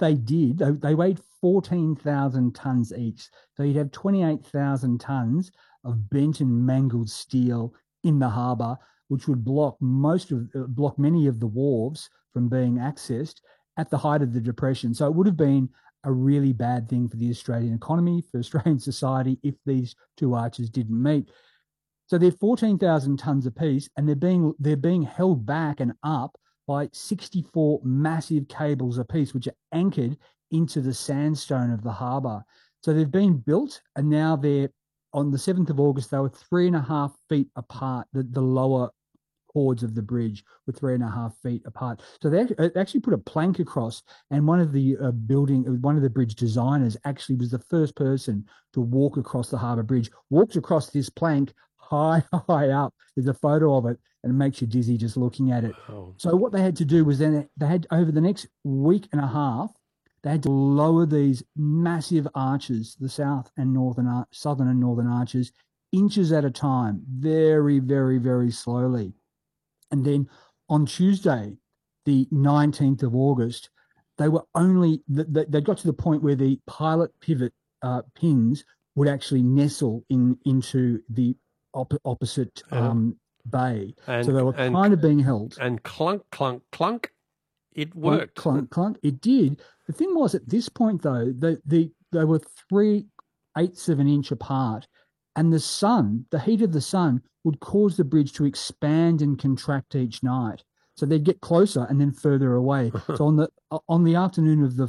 they did, they weighed 14,000 tons each. So you'd have 28,000 tons of bent and mangled steel in the harbour, which would block many of the wharves from being accessed at the height of the Depression. So it would have been a really bad thing for the Australian economy, for Australian society, if these two arches didn't meet. So they're 14,000 tons apiece, and they're being held back and up by 64 massive cables apiece, which are anchored into the sandstone of the harbour. So they've been built, and now they're on the 7th of August. They were 3.5 feet apart. The lower chords of the bridge were 3.5 feet apart. So they actually put a plank across, and one of the bridge designers actually was the first person to walk across the harbour bridge. Walked across this plank high up. There's a photo of it, and it makes you dizzy just looking at it. Oh. So what they had to do was then they had, over the next week and a half, they had to lower these massive arches, the southern and northern arches, inches at a time, very, very, very slowly. And then on Tuesday, the 19th of August, they got to the point where the pilot pivot pins would actually nestle into the opposite bay. So they were kind of being held. And clunk, clunk, clunk, it worked. Clunk, clunk, it did. The thing was, at this point, though, they were 3/8 of an inch apart, and the heat of the sun, would cause the bridge to expand and contract each night. So they'd get closer and then further away. So on the afternoon of the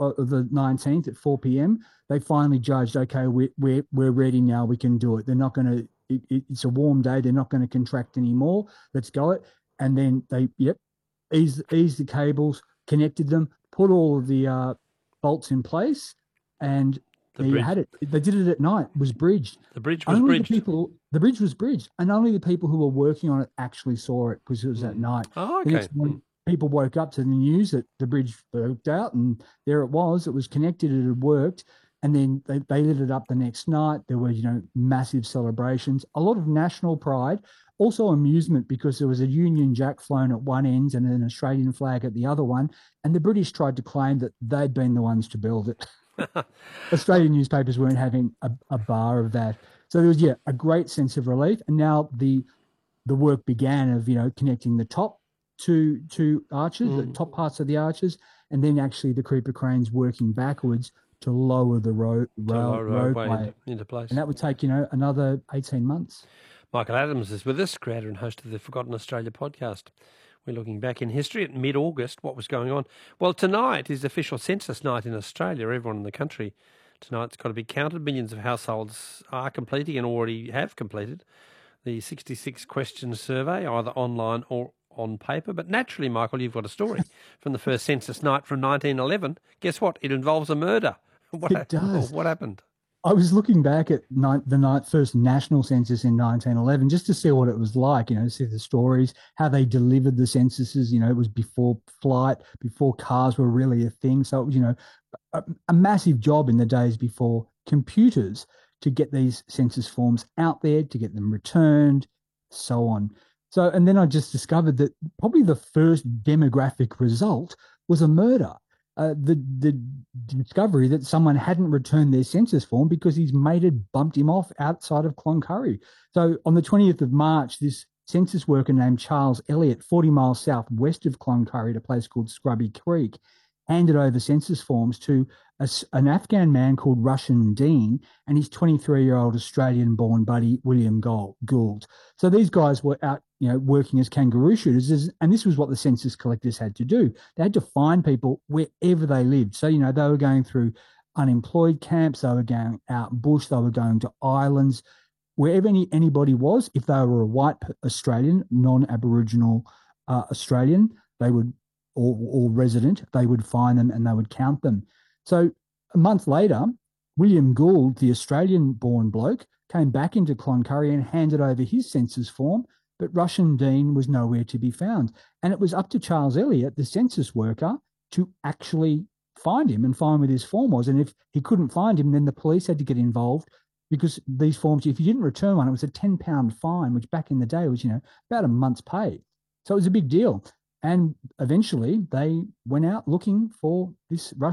19th at 4 p.m., they finally judged, okay, we're ready now. We can do it. They're not going to. It's a warm day. They're not going to contract anymore. Let's go it. And then they eased the cables, connected them, put all of the bolts in place, and you had it. They did it at night. It was bridged. The bridge was bridged. The bridge was bridged, and only the people who were working on it actually saw it, because it was at night. Oh, okay. The next morning, people woke up to the news that the bridge broke out, and there it was. It was connected. It had worked. And then they lit it up the next night. There were, massive celebrations, a lot of national pride, also amusement, because there was a Union Jack flown at one end and an Australian flag at the other one. And the British tried to claim that they'd been the ones to build it. Australian newspapers weren't having a bar of that. So there was, a great sense of relief. And now the work began of, connecting the top two arches, the top parts of the arches, and then actually the creeper cranes working backwards to lower the roadway into place. And that would take, another 18 months. Michael Adams is with us, creator and host of the Forgotten Australia podcast. We're looking back in history at mid-August, what was going on. Well, tonight is official census night in Australia. Everyone in the country tonight's got to be counted. Millions of households are completing and already have completed the 66-question survey, either online or on paper. But naturally, Michael, you've got a story from the first census night from 1911. Guess what? It involves a murder. It does. What happened? I was looking back at the first national census in 1911 just to see what it was like, see the stories, how they delivered the censuses. It was before flight, before cars were really a thing. So it was, a massive job in the days before computers to get these census forms out there, to get them returned, so on. So, and then I just discovered that probably the first demographic result was a murder. The discovery that someone hadn't returned their census form because his mate had bumped him off outside of Cloncurry. So on the 20th of March, this census worker named Charles Elliott, 40 miles southwest of Cloncurry at a place called Scrubby Creek, handed over census forms to an Afghan man called Russian Dean and his 23-year-old Australian-born buddy, William Gould. So these guys were out, working as kangaroo shooters, and this was what the census collectors had to do. They had to find people wherever they lived. So, they were going through unemployed camps, they were going out bush, they were going to islands, wherever anybody was. If they were a white Australian, non-Aboriginal Australian, they would, or resident, they would find them and they would count them. So a month later, William Gould, the Australian-born bloke, came back into Cloncurry and handed over his census form, but Russian Dean was nowhere to be found. And it was up to Charles Elliott, the census worker, to actually find him and find where his form was. And if he couldn't find him, then the police had to get involved, because these forms, if you didn't return one, it was a £10 fine, which back in the day was, about a month's pay. So it was a big deal. And eventually they went out looking for this Russian